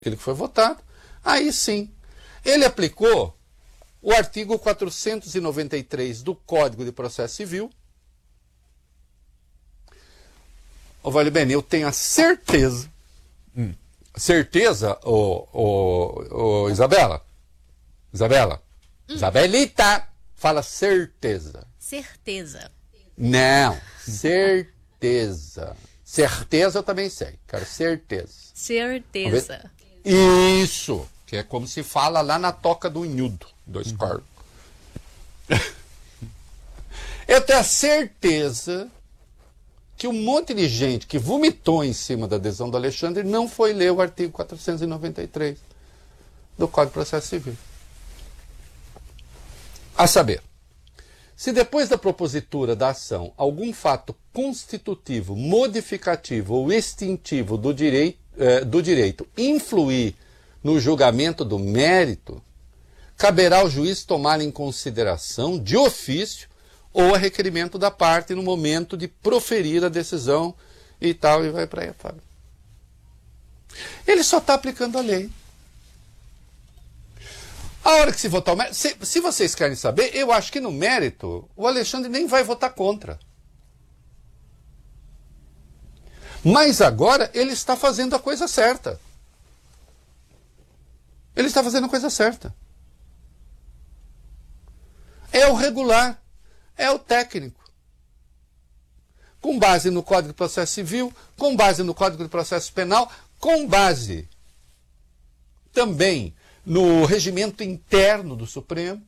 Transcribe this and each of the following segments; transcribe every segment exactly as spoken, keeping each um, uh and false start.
aquele que foi votado, aí sim, ele aplicou o artigo quatrocentos e noventa e três do Código de Processo Civil. Ô, Vale Bene, eu tenho a certeza, hum. certeza, ô, ô, ô, Isabela, Isabela, hum. Isabelita, fala certeza. Certeza. Não, certeza. Certeza eu também sei, cara, certeza. Certeza. Isso, que é como se fala lá na Toca do Inhudo, dois corpos. Eu tenho a certeza que um monte de gente que vomitou em cima da adesão do Alexandre não foi ler o artigo quatrocentos e noventa e três do Código de Processo Civil. A saber, se depois da propositura da ação algum fato constitutivo, modificativo ou extintivo do direito, eh, do direito influir no julgamento do mérito, caberá ao juiz tomar em consideração de ofício ou a requerimento da parte no momento de proferir a decisão e tal, e vai para aí, Fábio. Ele só está aplicando a lei. A hora que se votar o mérito, se, se vocês querem saber, eu acho que no mérito o Alexandre nem vai votar contra. Mas agora ele está fazendo a coisa certa. Ele está fazendo a coisa certa. É o regular, é o técnico. Com base no Código de Processo Civil, com base no Código de Processo Penal, com base também no regimento interno do Supremo.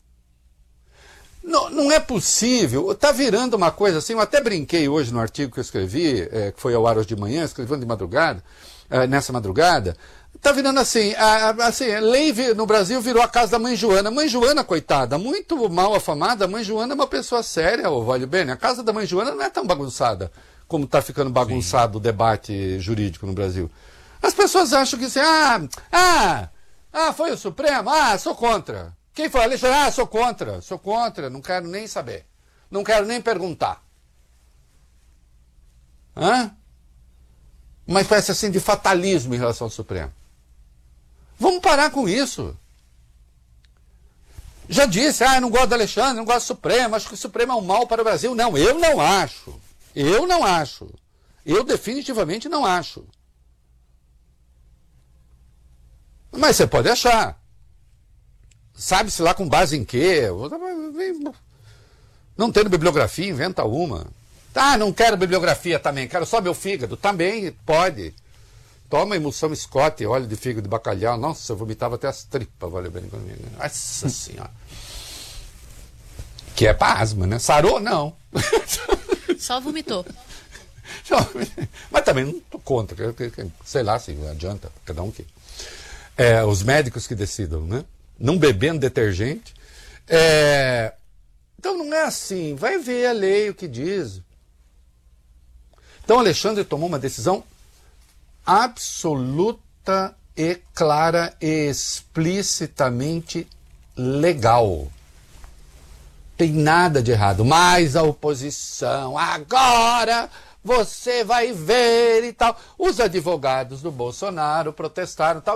Não, não é possível, está virando uma coisa assim, eu até brinquei hoje no artigo que eu escrevi, é, que foi ao ar hoje de manhã, escrevendo de madrugada, é, nessa madrugada, está virando assim, a, a, assim, a lei no Brasil virou a casa da mãe Joana. Mãe Joana, coitada, muito mal afamada, a mãe Joana é uma pessoa séria, ô Vale Bene, a casa da mãe Joana não é tão bagunçada como está ficando bagunçado Sim. o debate jurídico no Brasil. As pessoas acham que assim, ah, ah, ah, foi o Supremo, ah, sou contra. Quem foi? Alexandre, ah, sou contra, sou contra, não quero nem saber. Não quero nem perguntar. Hã? Uma espécie assim de fatalismo em relação ao Supremo. Vamos parar com isso. Já disse, ah, eu não gosto do Alexandre, não gosto do Supremo, acho que o Supremo é um mal para o Brasil. Não, eu não acho. Eu não acho. Eu definitivamente não acho. Mas você pode achar. Sabe-se lá com base em quê? Não tendo bibliografia, inventa uma. Ah, não quero bibliografia também, quero só meu fígado. Também pode. Toma emulsão Scott, óleo de fígado de bacalhau. Nossa, eu vomitava até as tripas, valeu bem comigo. Nossa senhora. Que é para asma, né? Sarou, não. Só vomitou. Mas também não estou contra. Sei lá se adianta, cada um que... É, os médicos que decidam, né? Não bebendo detergente. É... Então não é assim. Vai ver a lei, o que diz. Então Alexandre tomou uma decisão absoluta e clara e explicitamente legal. Tem nada de errado. Mas a oposição, agora você vai ver e tal. Os advogados do Bolsonaro protestaram e tal.